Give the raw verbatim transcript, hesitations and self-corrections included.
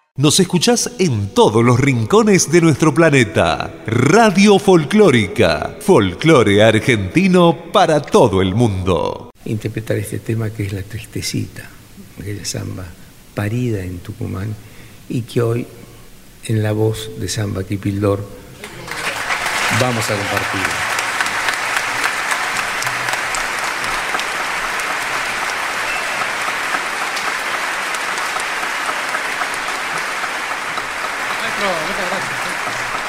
Nos escuchás en todos los rincones de nuestro planeta. Radio Folclórica. Folclore argentino para todo el mundo. Interpretar este tema que es La Tristecita, aquella samba parida en Tucumán y que hoy en la voz de Samba Kipildor vamos a compartir.